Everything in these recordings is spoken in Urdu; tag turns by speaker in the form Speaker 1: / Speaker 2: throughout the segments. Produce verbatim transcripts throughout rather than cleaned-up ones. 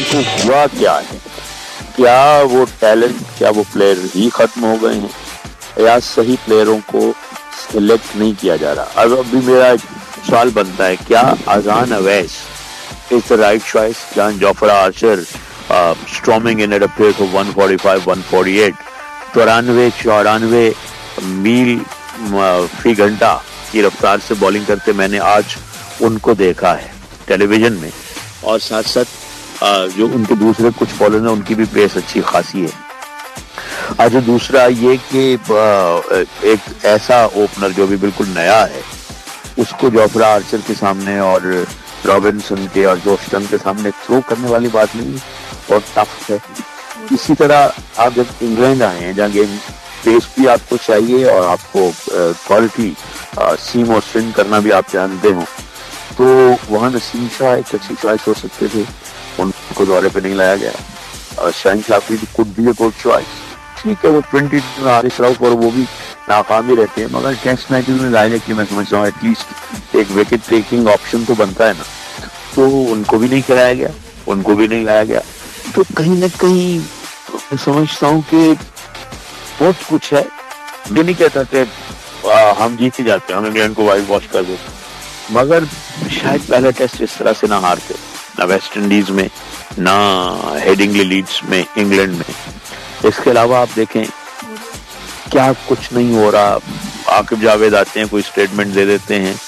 Speaker 1: کو ہوا کیا ہے؟ کیا وہ ٹیلنٹ، کیا وہ پلیئر ہی ختم ہو گئے ہیں یا صحیح پلیئروں کو سلیکٹ نہیں کیا جا رہا؟ اب ابھی میرا ایک سوال بنتا ہے، کیا اذان اویس از the right choice? John جوفرا Archer storming in at a piece of one forty five one forty eight, چورانوے چورانوے میل فی گھنٹہ کی رفتار سے بالنگ کرتے میں نے آج ان کو دیکھا ہے ٹیلی ویژن میں، اور ساتھ ساتھ جو ان کے دوسرے کچھ بالر ہیں ان کی بھی پیس اچھی خاصی ہے۔ آج دوسرا یہ کہ ایک ایسا اوپنر جو بھی بالکل نیا ہے اس کو جوفرا آرچر کے سامنے اور رابنسن کے اور جوسٹن کے سامنے تھرو کرنے والی بات نہیں، بہت ٹف ہے۔ اسی طرح آپ جب انگلینڈ آئے ہیں جہاں گیم پیس بھی آپ کو چاہیے اور آپ کو کوالٹی سیم اور سوئنگ کرنا بھی آپ جانتے ہوں، تو وہاں نسیم شاہ ایک اچھی چوائس ہو سکتے تھے، ان کو دورے پہ نہیں لایا گیا۔ شاہین شافی could be a good choice, ٹھیک ہے وہ ٹوینٹی حارث راؤف اور وہ بھی ناکام ہی رہتے ہیں، مگر ٹیسٹ میچز میں ظاہر ہے کہ میں سمجھتا ہوں ایٹ لیسٹ ایک وکٹ ٹیکنگ آپشن تو بنتا ہے نا، تو ان کو بھی نہیں کھلایا گیا، ان کو بھی نہیں لایا گیا۔ تو کہیں نہ کہیں میں سمجھتا ہوں کہ بہت کچھ ہے، یہ نہیں کہتا کہ ہم جیت ہی جاتے ہیں، ہم انگلینڈ کو وائٹ واش کر دیتے، مگر شاید پہلا ٹیسٹ اس طرح سے نہ ہارتے، نہ ویسٹ انڈیز میں، نہ ہیڈنگلی لیڈز میں، انگلینڈ میں۔ اس کے علاوہ آپ دیکھیں کیا کچھ نہیں ہو رہا۔ عاقب جاوید آتے ہیں، کوئی اسٹیٹمنٹ دے دیتے ہیں،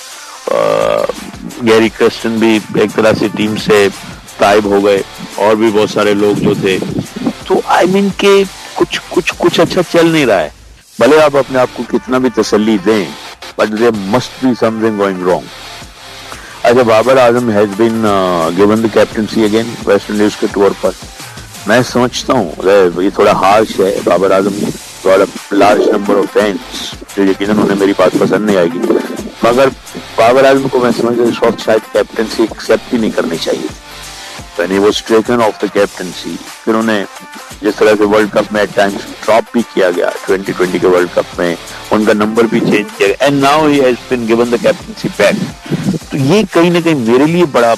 Speaker 1: گیری کرسٹن بھی ایک طرح سے ٹیم سے غائب ہو گئے، اور بھی بہت سارے لوگ جو تھے، تو آئی مین کہ کچھ کچھ کچھ اچھا چل نہیں رہا ہے۔ بھلے آپ اپنے آپ کو کتنا بھی تسلی دیں، but there must be something going wrong۔ اچھا، Babar Azam has been uh, given the captaincy again West Indies کے ٹور پر۔ میں سمجھتا ہوں یہ تھوڑا ہارش ہے، Babar Azam large number of fans جو یقیناً انہیں میری بات پسند نہیں آئے گی، مگر بابر اعظم کو میں سمجھتا ہوں اس وقت شاید کیپٹنسی ایکسیپٹ ہی نہیں کرنی چاہیے۔ when he was taken off the captaincy، پھر انہیں جس طرح سے ورلڈ کپ میں ایٹ ٹائمز ڈراپ بھی کیا گیا، ٹوینٹی ٹوینٹی کے ورلڈ کپ میں ان کا نمبر بھی چینج کیا گیا، and now he has been given the captaincy back. تو یہ کہیں نہ کہیں میرے لیے بڑا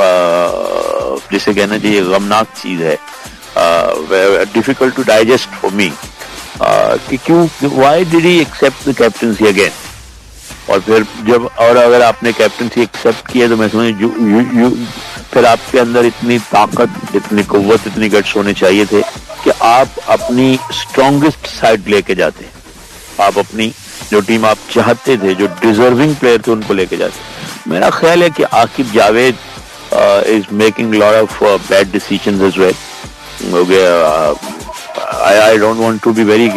Speaker 1: جسے کہنا چاہیے غمناک چیز ہے، difficult to digest for me, کہ کیوں why did he accept the captaincy again? اور پھر جب اور اگر آپ نے کیپٹنسی ایکسپٹ کی ہے تو میں سمجھ پھر آپ کے اندر اتنی طاقت، اتنی قوت، اتنی گٹس ہونے چاہیے تھے کہ آپ اپنی اسٹرانگسٹ سائڈ لے کے جاتے، آپ اپنی جو ٹیم آپ چاہتے تھے، جو ڈیزرونگ پلیئر تھے، ان کو لے کے جاتے۔ میرا خیال ہے کہ Aqib Javed is making lot of bad decisions as well. I don't want to be very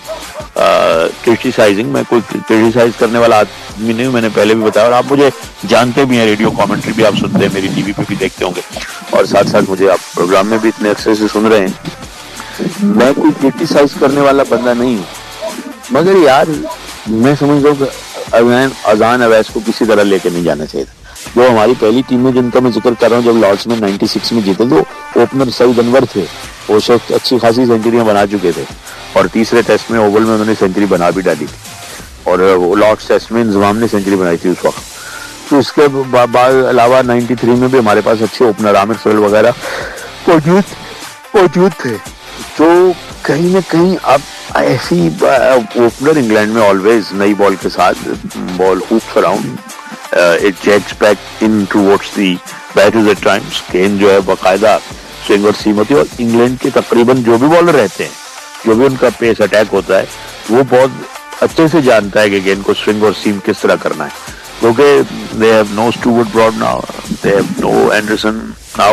Speaker 1: criticising, میں کوئی کرٹیسائز کرنے والا آدمی نہیں ہوں، میں نے پہلے بھی بتایا، اور آپ مجھے جانتے بھی ہیں، ریڈیو کامنٹری بھی آپ سنتے ہیں، میری ٹی وی پہ بھی دیکھتے ہوں گے، اور ساتھ ساتھ مجھے آپ پروگرام میں بھی اتنے عرصے سے سن رہے ہیں۔ میں کوئی کرٹیسائز کرنے والا بندہ نہیں ہوں، مگر یار میں سمجھتا ہوں کہ اذان اویس کو کسی طرح لے کے نہیں جانا چاہیے تھا۔ جو ہماری پہلی ٹیم میں جن کا میں ذکر کر رہا ہوں، جب لارڈس میں نائنٹی سکس میں جیتے تو اوپنر سعید انور تھے، وہ شخص اچھی خاصی سینچریاں بنا چکے تھے، اور تیسرے ٹیسٹ میں اوول میں انہوں نے سینچری بنا بھی ڈالی تھی، اور لارڈس ٹیسٹ میں انضمام نے سینچری بنائی تھی اس وقت۔ تو اس کے بعد علاوہ نائنٹی تھری میں بھی ہمارے پاس اچھے اوپنر عامر سہیل وغیرہ موجود موجود تھے۔ تو کہیں نہ کہیں اب ایسی اوپنر انگلینڈ میں آلویز نئی بال کے ساتھ بال hopes around, it Jacks back in towards the batters at Times, گیند جو ہے باقاعدہ سوئنگ اور سیم ہوتی ہے، اور انگلینڈ کے تقریباً جو بھی بالر رہتے ہیں، جو بھی ان کا پیس اٹیک ہوتا ہے، وہ بہت اچھے سے جانتا ہے کہ گیند کو سوئنگ اور سیم کس طرح کرنا ہے، کیونکہ they have no اسٹوورٹ Broad now, they have no Anderson now.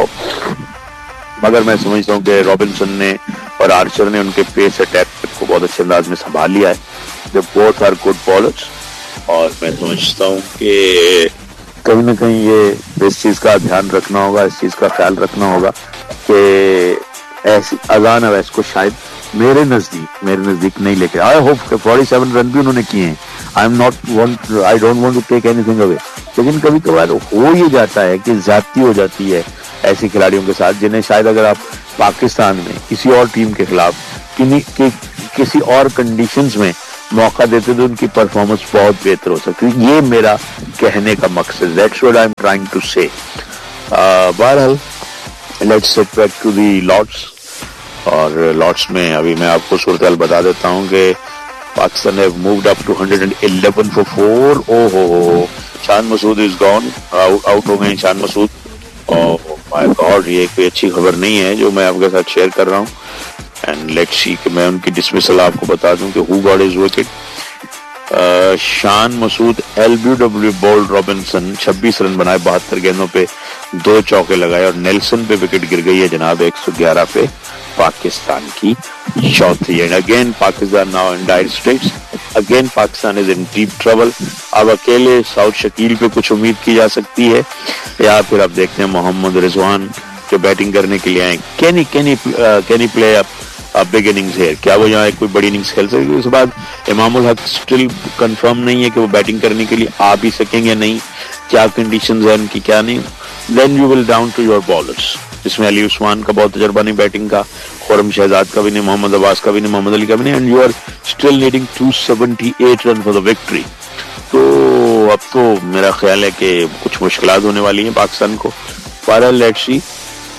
Speaker 1: مگر میں سمجھتا ہوں کہ رابنسن نے اور آرچر نے ان کے پیس اٹیک کو بہت اچھے انداز میں سنبھال لیا ہے۔ They both are good bowlers, اور میں سمجھتا ہوں کہ کہیں نہ کہیں یہ اس چیز کا دھیان رکھنا ہوگا، اس چیز کا خیال رکھنا ہوگا کہ ایسی اذان اویس کو شاید میرے نزدیک میرے نزدیک نہیں لے کے آئی ہوپ کہ فورٹی سیون رن بھی انہوں نے کیے ہیں، I am not want I don't want to take any thing اوے، لیکن کبھی کبھار ہو یہ جاتا ہے کہ زیادتی ہو جاتی ہے ایسی کھلاڑیوں کے ساتھ، جنہیں شاید اگر آپ پاکستان میں کسی اور ٹیم کے خلاف کسی اور کنڈیشنز میں موقع دیتے تو ان کی پرفارمنس بہت بہتر ہو سکتی ہے۔ یہ میرا کہنے کا مقصد، that's what I am trying to سے۔ بہرحال let's get back to the Lord's. اور لارڈس میں ابھی میں آپ کو صورتحال بتا دیتا ہوں کہ پاکستان نے moved up to one eleven four four. O who who Shan Masood is gone, out ہو گئے شان مسعود. مائی گاڈ, یہ کوئی اچھی خبر نہیں ہے جو میں آپ کے ساتھ شیئر کر رہا ہوں. اینڈ لیٹس سی کہ میں ان کی ڈسمسل آپ کو بتا دوں کہ who got is wicket. Shan Masood L B W bold Robinson چھبیس رن بنائے بہتر گیندوں پہ, دو چوکے لگائے, اور نیلسن پہ وکٹ گر گئی ہے جناب ایک سو گیارہ پہ پاکستان کی چوتھی. And again Pakistan now in dryer streets, again Pakistan is in deep trouble. اب اکیلے ساؤتھ شکیل پہ کچھ امید کی جا سکتی ہے, یا پھر اب دیکھتے ہیں محمد رضوان جو بیٹنگ کرنے کے لیے آئے. کینی کینی کینی پلے اپ بگ اننگز ہے, کیا وہ یہاں کوئی بڑی اننگز کھیل سکے؟ اس کے بعد امام الحق اسٹل کنفرم نہیں ہے کہ وہ بیٹنگ کرنے کے لیے آ بھی سکیں گے نہیں, کیا کنڈیشنز ہیں ان کی کیا نہیں. Then you will down to your bowlers, جس میں علی عثمان کا بہت تجربہ نہیں بیٹنگ کا, خرم شہزاد کا بھی نہیں, محمد عباس کا بھی نہیں, محمد علی کا بھی نہیں, and you are still needing to seventy at run for the victory. تو اب تو میرا خیال ہے کہ کچھ مشکلات ہونے والی ہیں پاکستان کو. بہرحال let's see,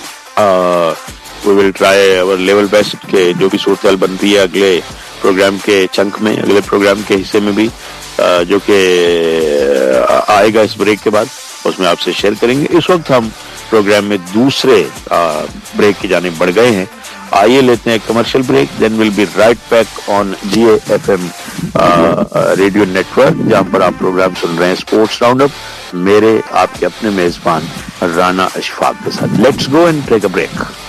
Speaker 1: we will try اور لیول بیسٹ کہ جو بھی صورتحال بنتی ہے اگلے پروگرام کے چنک میں, اگلے پروگرام کے حصے میں بھی جو کہ آئے گا اس بریک کے بعد, اس میں آپ سے شیئر کریں گے. اس وقت ہم پروگرام میں دوسرے بریک کی جانب بڑھ گئے ہیں. آئیے لیتے ہیں commercial break, then will be right back on G A F M radio net work, جہاں پر آپ پروگرام سن رہے ہیں اسپورٹس راؤنڈ اپ, میرے آپ کے اپنے میزبان رانا اشفاق کے ساتھ. Let's go and take a break.